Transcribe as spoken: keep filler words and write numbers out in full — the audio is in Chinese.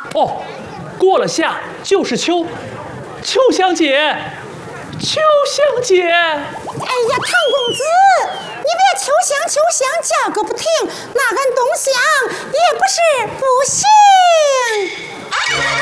哦，过了夏就是秋，秋香姐，秋香姐。 哎呀，唐公子，你别秋香秋香叫个不停，那俺东乡也不是不孝